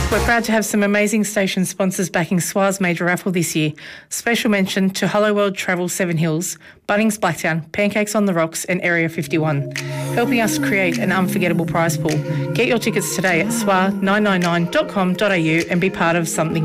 We're proud to have some amazing station sponsors backing SWA's major raffle this year. Special mention to Hello World Travel Seven Hills, Bunnings Blacktown, Pancakes on the Rocks and Area 51, helping us create an unforgettable prize pool. Get your tickets today at swa999.com.au and be part of something